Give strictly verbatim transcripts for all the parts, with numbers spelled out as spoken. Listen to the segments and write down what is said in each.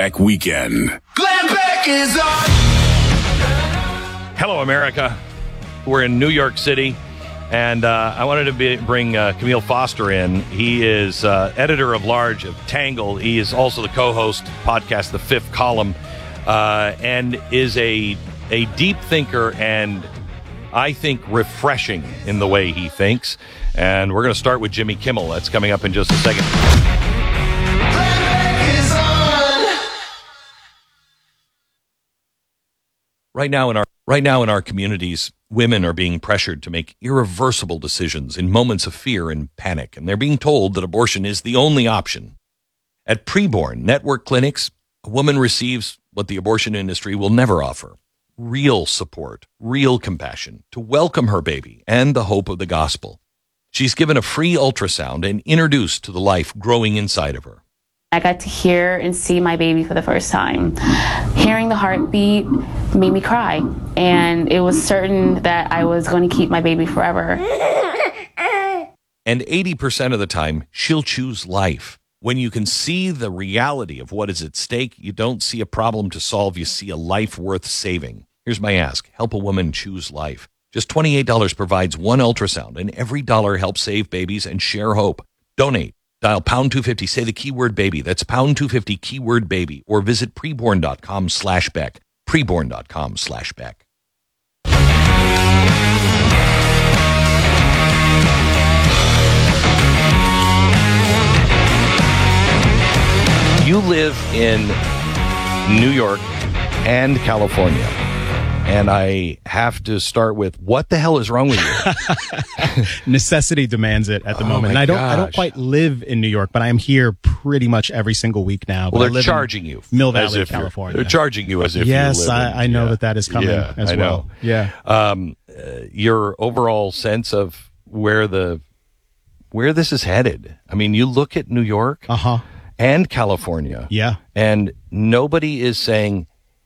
Beck Weekend. Glenn Beck is on. Hello, America. We're in New York City, and uh, I wanted to be, bring uh, Camille Foster in. He is uh, editor of large of Tangle. He is also the co-host podcast The Fifth Column, uh, and is a a deep thinker and I think refreshing in the way he thinks. And we're going to start with Jimmy Kimmel. That's coming up in just a second. Right now in our right now in our communities, women are being pressured to make irreversible decisions in moments of fear and panic, and they're being told that abortion is the only option. At Preborn Network Clinics, a woman receives what the abortion industry will never offer: real support, real compassion, to welcome her baby and the hope of the gospel. She's given a free ultrasound and introduced to the life growing inside of her. I got to hear and see my baby for the first time. Hearing the heartbeat made me cry, and it was certain that I was going to keep my baby forever. And eighty percent of the time, she'll choose life. When you can see the reality of what is at stake, you don't see a problem to solve, you see a life worth saving. Here's my ask: help a woman choose life. Just twenty-eight dollars provides one ultrasound, and every dollar helps save babies and share hope. Donate. Dial pound two fifty, say the keyword baby. That's pound two fifty, keyword baby. Or visit preborn.com slash Beck. Preborn.com slash Beck. You live in New York and California, and I have to start with, what the hell is wrong with you? Necessity demands it at the Oh moment. And my I don't I don't gosh. quite live in New York, but I am here pretty much every single week now. But Well, I they're live charging in you. Mill as Valley, if you're- California. They're charging you as if yes, you live in, I, I know yeah. that that is coming yeah, as I well. know. Yeah. Um, uh, your overall sense of where the where this is headed. I mean, you look at New York Uh-huh. and California. Yeah. And nobody is saying,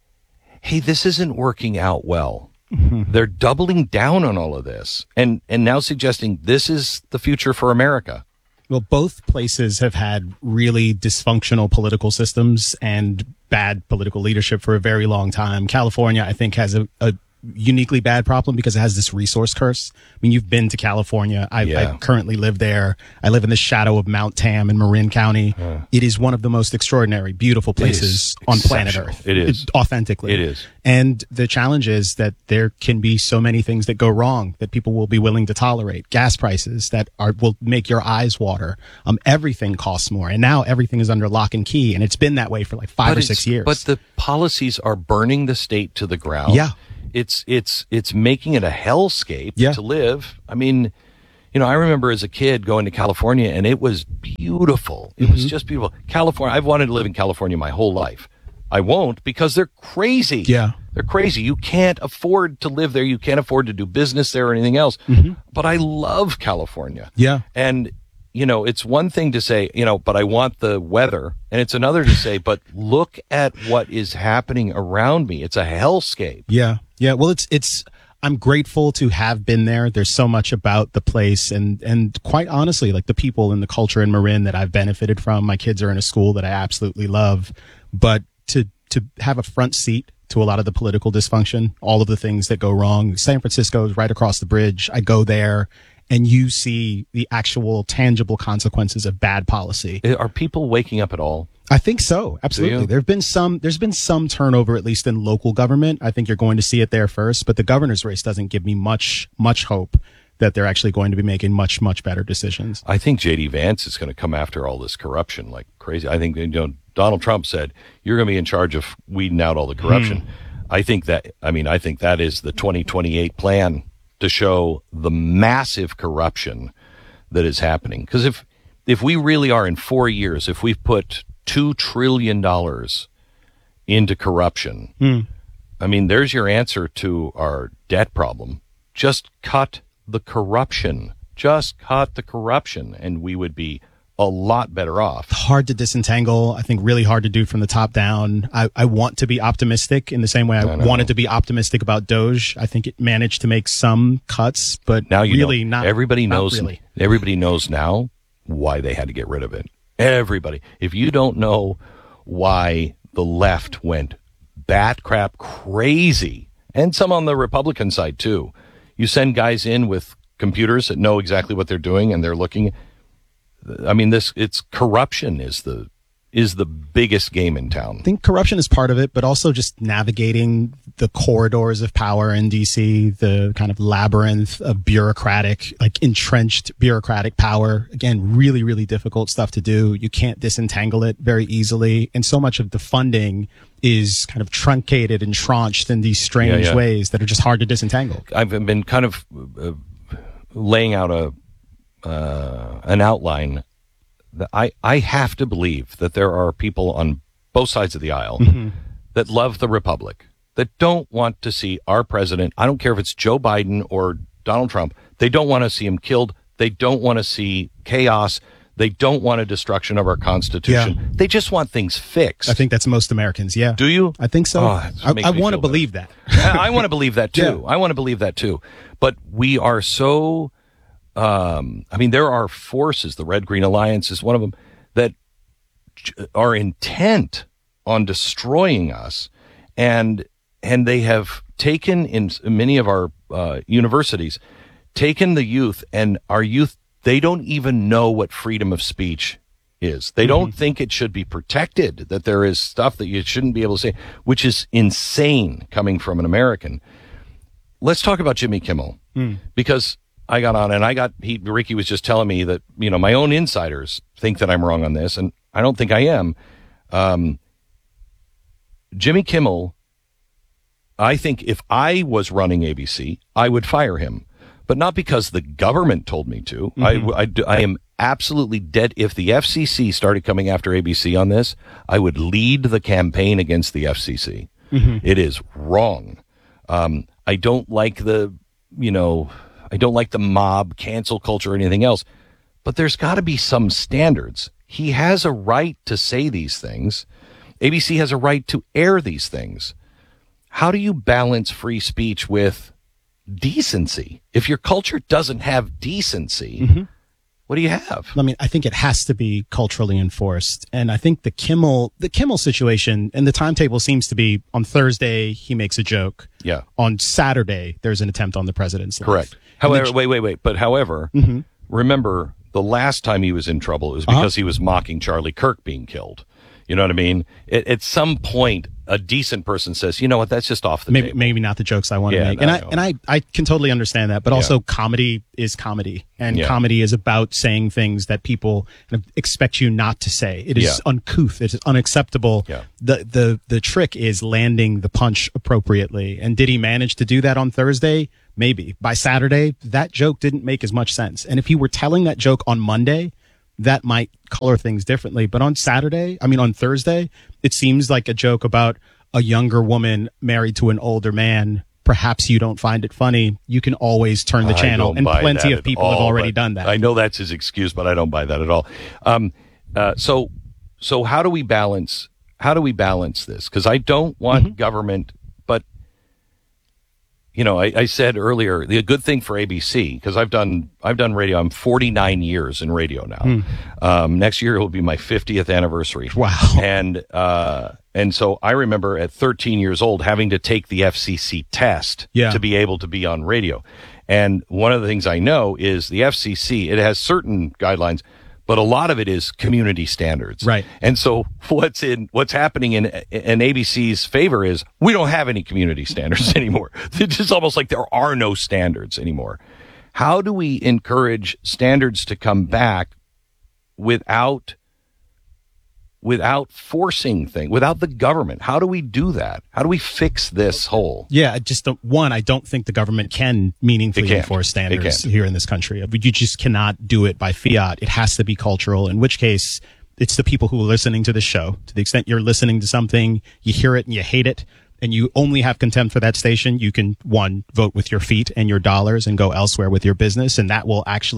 hey, this isn't working out well. Mm-hmm. They're doubling down on all of this and, and now suggesting this is the future for America. Well, both places have had really dysfunctional political systems and bad political leadership for a very long time. California, I think, has a, a uniquely bad problem because it has this resource curse. I mean, you've been to California. I, Yeah. I currently live there. I live in the shadow of Mount Tam in Marin County. Uh. It is one of the most extraordinary, beautiful places on planet exceptional. Earth. It is. Authentically. It is. And the challenge is that there can be so many things that go wrong that people will be willing to tolerate. Gas prices that are will make your eyes water. Um, everything costs more, and now everything is under lock and key, and it's been that way for like five But or it's- six years. But the policies are burning the state to the ground. Yeah. It's it's it's making it a hellscape Yeah. to live. I mean, you know, I remember as a kid going to California, and it was beautiful. It Mm-hmm. was just beautiful. California, I've wanted to live in California my whole life. I won't because they're crazy. Yeah. They're crazy. You can't afford to live there. You can't afford to do business there or anything else. But I love California. Mm-hmm. Yeah. And, you know, it's one thing to say, you know, but I want the weather. And it's another to say, but look at what is happening around me. It's a hellscape. Yeah. Yeah. Well, it's, it's, I'm grateful to have been there. There's so much about the place and, and quite honestly, like the people and the culture in Marin that I've benefited from. My kids are in a school that I absolutely love, but to, to have a front seat to a lot of the political dysfunction, all of the things that go wrong. San Francisco is right across the bridge. I go there and you see the actual tangible consequences of bad policy. Are people waking up at all? I think so. Absolutely. you? There've been some, there's been some turnover, at least in local government. I think you're going to see it there first, but the governor's race doesn't give me much, much hope that they're actually going to be making much, much better decisions. I think J D Vance is going to come after all this corruption like crazy. I think, you know, Donald Trump said, you're going to be in charge of weeding out all the corruption. Hmm. I think that, I mean, I think that is the twenty twenty-eight plan to show the massive corruption that is happening. Because if, if we really are in four years, if we've put two trillion dollars into corruption, Hmm. I mean, there's your answer to our debt problem. Just cut the corruption. Just cut the corruption, and we would be a lot better off. Hard to disentangle. I think really hard to do from the top down. I, I want to be optimistic in the same way I, I know. wanted to be optimistic about Doge. I think it managed to make some cuts, but Now you really know, not. everybody not knows. really. Everybody knows now why they had to get rid of it. Everybody. If you don't know why the left went bat crap crazy, and some on the Republican side too. You send guys in with computers that know exactly what they're doing, and they're looking. I mean, this it's corruption is the is the biggest game in town. I think corruption is part of it, but also just navigating the corridors of power in D C, the kind of labyrinth of bureaucratic, like entrenched bureaucratic power. Again, really, really difficult stuff to do. You can't disentangle it very easily. And so much of the funding is kind of truncated and tranched in these strange yeah, yeah. ways that are just hard to disentangle. I've been kind of uh, laying out a uh, an outline. I, I have to believe that there are people on both sides of the aisle mm-hmm. that love the Republic, that don't want to see our president. I don't care if it's Joe Biden or Donald Trump. They don't want to see him killed. They don't want to see chaos. They don't want a destruction of our Constitution. Yeah. They just want things fixed. I think that's most Americans. Yeah. Do you? I think so. Oh, I, I want to believe better. that. I want to believe that too. Yeah. I want to believe that too. But we are so... Um, I mean, there are forces, the Red Green Alliance is one of them, that are intent on destroying us. And, and they have taken in many of our, uh, universities, taken the youth, and our youth, they don't even know what freedom of speech is. They don't mm-hmm. think it should be protected, that there is stuff that you shouldn't be able to say, which is insane coming from an American. Let's talk about Jimmy Kimmel, mm. because I got on and I got, he, Ricky was just telling me that, you know, my own insiders think that I'm wrong on this, and I don't think I am. Um, Jimmy Kimmel, I think if I was running A B C, I would fire him, but not because the government told me to. Mm-hmm. I, I, I am absolutely dead. If the F C C started coming after A B C on this, I would lead the campaign against the F C C. Mm-hmm. It is wrong. Um, I don't like the, you know, I don't like the mob, cancel culture, or anything else, but there's got to be some standards. He has a right to say these things. A B C has a right to air these things. How do you balance free speech with decency? If your culture doesn't have decency, mm-hmm. what do you have? I mean, I think it has to be culturally enforced. And I think the Kimmel, the Kimmel situation, and the timetable seems to be on Thursday, he makes a joke. Yeah. On Saturday, there's an attempt on the president's life. Correct. However, wait, wait, wait. But however, mm-hmm. remember the last time he was in trouble, it was because uh-huh. he was mocking Charlie Kirk being killed. You know what I mean? At, at some point, a decent person says, you know what, that's just off the maybe, table. Maybe not the jokes I want yeah, to make. No, and I, no. and I, I can totally understand that. But Yeah. also comedy is comedy. And Yeah. comedy is about saying things that people kind of expect you not to say. It is Yeah. uncouth. It is unacceptable. Yeah. The, the, the trick is landing the punch appropriately. And did he manage to do that on Thursday? Maybe. By Saturday, that joke didn't make as much sense. And if he were telling that joke on Monday, that might color things differently. But on Saturday, I mean, on Thursday, it seems like a joke about a younger woman married to an older man. Perhaps you don't find it funny. You can always turn the I channel, don't and buy plenty that of people at have all, already but done that. I know that's his excuse, but I don't buy that at all. Um, uh, so, so how do we balance? How do we balance this? Because I don't want mm-hmm. government, but you know, I, I said earlier, the good thing for A B C, because I've done I've done radio. I'm forty-nine years in radio now. Mm. Um, next year it will be my fiftieth anniversary. Wow! And uh, and so I remember at thirteen years old having to take the F C C test yeah. to be able to be on radio. And one of the things I know is the F C C. It has certain guidelines, but a lot of it is community standards. Right. And so what's in what's happening in in A B C's favor is we don't have any community standards anymore. It's just almost like there are no standards anymore. How do we encourage standards to come back without without forcing things, without the government? How do we do that? How do we fix this hole? Yeah, I just don't, one, I don't think the government can meaningfully can't. enforce standards It can't. here in this country. You just cannot do it by fiat. It has to be cultural, in which case it's the people who are listening to the show. To the extent you're listening to something, you hear it and you hate it, and you only have contempt for that station, you can, one, vote with your feet and your dollars and go elsewhere with your business, and that will actually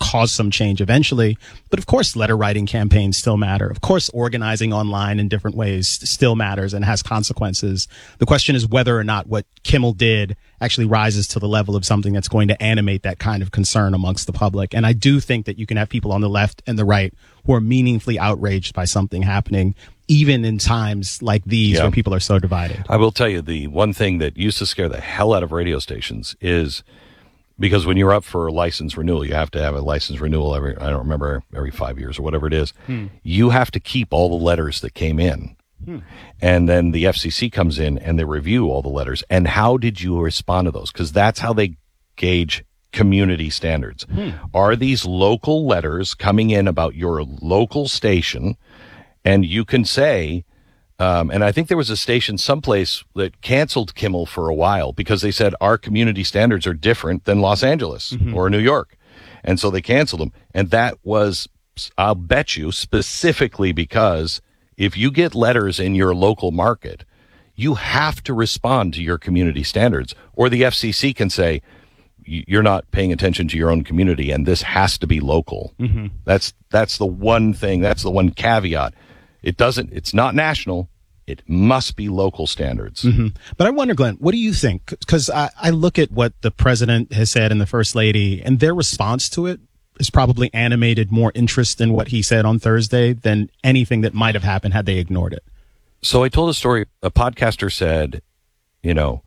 cause some change eventually. But of course, letter writing campaigns still matter. Of course, organizing online in different ways still matters and has consequences. The question is whether or not what Kimmel did actually rises to the level of something that's going to animate that kind of concern amongst the public. And I do think that you can have people on the left and the right who are meaningfully outraged by something happening, even in times like these Yeah. where people are so divided. I will tell you, the one thing that used to scare the hell out of radio stations is because when you're up for a license renewal, you have to have a license renewal every, I don't remember, every five years or whatever it is. Hmm. You have to keep all the letters that came in. Hmm. And then the F C C comes in and they review all the letters. And how did you respond to those? Because that's how they gauge community standards. Hmm. Are these local letters coming in about your local station? And you can say, um, and I think there was a station someplace that canceled Kimmel for a while because they said our community standards are different than Los Angeles mm-hmm. or New York. And so they canceled them. And that was, I'll bet you, specifically because if you get letters in your local market, you have to respond to your community standards, or the F C C can say, you're not paying attention to your own community and this has to be local. Mm-hmm. That's, that's the one thing, that's the one caveat. It doesn't, it's not national. It must be local standards. Mm-hmm. But I wonder, Glenn, what do you think? Because I, I look at what the president has said and the first lady, and their response to it is probably animated more interest in what he said on Thursday than anything that might have happened had they ignored it. So I told a story. A podcaster said, you know,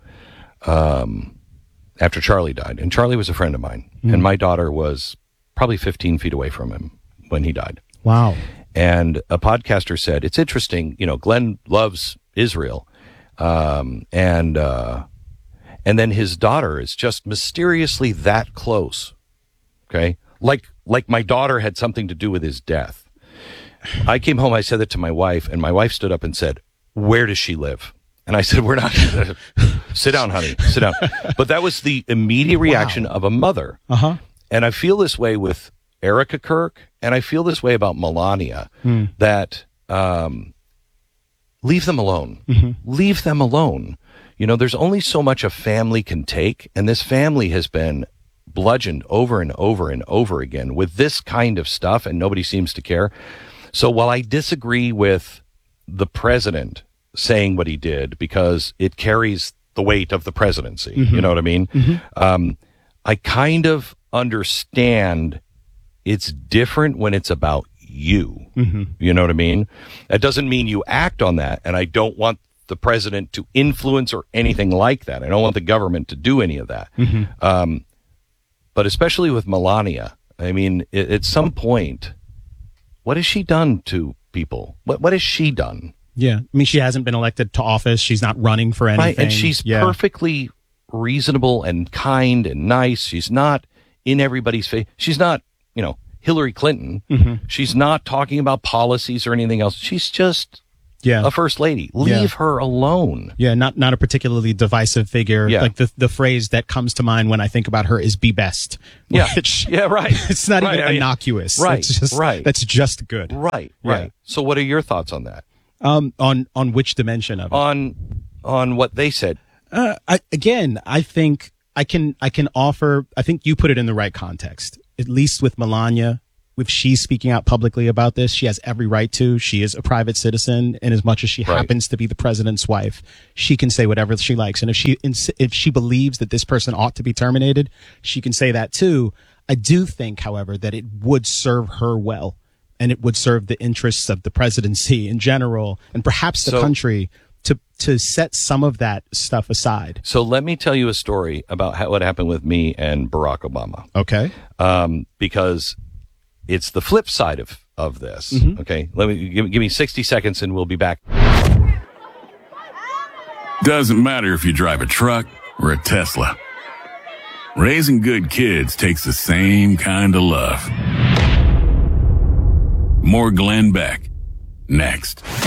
um, after Charlie died, and Charlie was a friend of mine, mm. and my daughter was probably fifteen feet away from him when he died. Wow. And a podcaster said, it's interesting, you know, Glenn loves Israel. Um, and, uh, and then his daughter is just mysteriously that close. Okay. Like, like my daughter had something to do with his death. I came home, I said that to my wife, and my wife stood up and said, where does she live? And I said, we're not gonna sit down, honey, sit down. But that was the immediate reaction wow. of a mother. Uh-huh. And I feel this way with Erica Kirk, and I feel this way about Melania, mm. that um, leave them alone. Mm-hmm. Leave them alone. You know, there's only so much a family can take, and this family has been bludgeoned over and over and over again with this kind of stuff, and nobody seems to care. So while I disagree with the president saying what he did, because it carries the weight of the presidency, mm-hmm. you know what I mean? Mm-hmm. Um, I kind of understand it's different when it's about you. Mm-hmm. You know what I mean? That doesn't mean you act on that. And I don't want the president to influence or anything like that. I don't want the government to do any of that. Mm-hmm. Um, but especially with Melania, I mean, it, at some point, what has she done to people? What What has she done? Yeah. I mean, she hasn't been elected to office. She's not running for anything. Right. And she's yeah. perfectly reasonable and kind and nice. She's not in everybody's face. She's not, you know, Hillary Clinton. Mm-hmm. She's not talking about policies or anything else. She's just yeah. a first lady. Leave yeah. her alone. Yeah, not not a particularly divisive figure. Yeah. Like the the phrase that comes to mind when I think about her is "be best." Yeah, which, yeah, right. It's not right. even I mean, innocuous. Right, it's just, right. That's just good. Right, right. Yeah. So, what are your thoughts on that? Um, on on which dimension of it? On on what they said. Uh, I, again, I think I can I can offer. I think you put it in the right context. At least with Melania, if she's speaking out publicly about this, she has every right to. She is a private citizen, and as much as she right. happens to be the president's wife, she can say whatever she likes. And if she if she believes that this person ought to be terminated, she can say that too. I do think, however, that it would serve her well, and it would serve the interests of the presidency in general, and perhaps the so, country, to to set some of that stuff aside. So let me tell you a story about how, what happened with me and Barack Obama. Okay. Um, because it's the flip side of, of this. Mm-hmm. Okay. Let me give, give me sixty seconds and we'll be back. Doesn't matter if you drive a truck or a Tesla. Raising good kids takes the same kind of love. More Glenn Beck. Next.